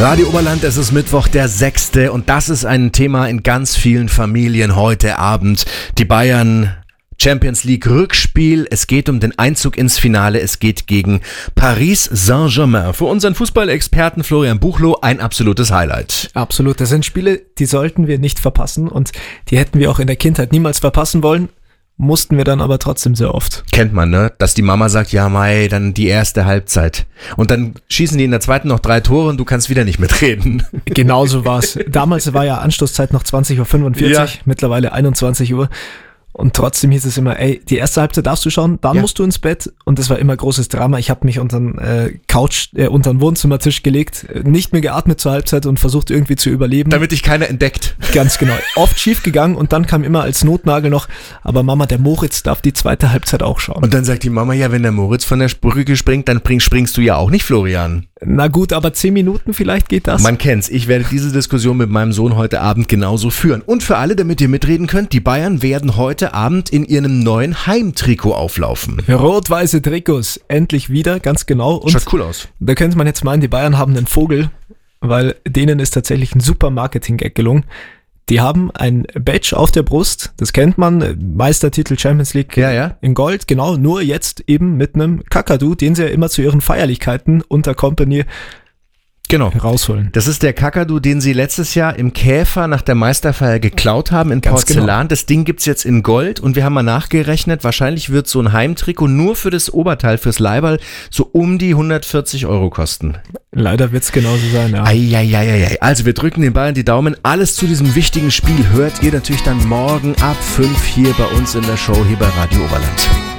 Radio Oberland, es ist Mittwoch, der 6. und das ist ein Thema in ganz vielen Familien heute Abend. Die Bayern Champions League Rückspiel, es geht um den Einzug ins Finale, es geht gegen Paris Saint-Germain. Für unseren Fußballexperten Florian Buchloh ein absolutes Highlight. Absolut, das sind Spiele, die sollten wir nicht verpassen und die hätten wir auch in der Kindheit niemals verpassen wollen. Mussten wir dann aber trotzdem sehr oft. Kennt man, ne? Dass die Mama sagt, ja Mai, dann die erste Halbzeit. Und dann schießen die in der zweiten noch 3 Tore und du kannst wieder nicht mitreden. Genau so war's. Damals war ja Anstoßzeit noch 20.45 Uhr, ja. Mittlerweile 21 Uhr. Und trotzdem hieß es immer, ey, die erste Halbzeit darfst du schauen, dann musst du ins Bett. Und das war immer großes Drama. Ich habe mich unter den Wohnzimmertisch gelegt, nicht mehr geatmet zur Halbzeit und versucht irgendwie zu überleben. Damit dich keiner entdeckt. Ganz genau. Oft schief gegangen und dann kam immer als Notnagel noch, aber Mama, der Moritz darf die zweite Halbzeit auch schauen. Und dann sagt die Mama, ja, wenn der Moritz von der Brücke springt, dann springst du ja auch nicht, Florian. Na gut, aber 10 Minuten vielleicht geht das. Man kennt's. Ich werde diese Diskussion mit meinem Sohn heute Abend genauso führen. Und für alle, damit ihr mitreden könnt, die Bayern werden heute Abend in ihrem neuen Heimtrikot auflaufen. Rot-weiße Trikots, endlich wieder, ganz genau. Und schaut cool aus. Da könnte man jetzt meinen, die Bayern haben einen Vogel, weil denen ist tatsächlich ein super Marketing-Gag gelungen. Die haben ein Badge auf der Brust, das kennt man, Meistertitel Champions League in Gold, genau, nur jetzt eben mit einem Kakadu, den sie ja immer zu ihren Feierlichkeiten unter Company rausholen. Das ist der Kakadu, den sie letztes Jahr im Käfer nach der Meisterfeier geklaut haben in Porzellan. Genau. Das Ding gibt's jetzt in Gold und wir haben mal nachgerechnet, wahrscheinlich wird so ein Heimtrikot nur für das Oberteil, fürs Leiberl, so um die 140 € kosten. Leider wird's genauso sein, ja. Eieieiei. Also wir drücken den Bayern die Daumen. Alles zu diesem wichtigen Spiel hört ihr natürlich dann morgen ab 5 hier bei uns in der Show hier bei Radio Oberland.